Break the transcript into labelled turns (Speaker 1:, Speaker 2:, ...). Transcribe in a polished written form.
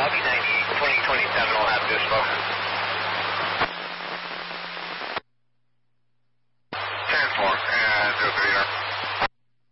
Speaker 1: copy 98, 2027 will have this phone. 10-4, and 030.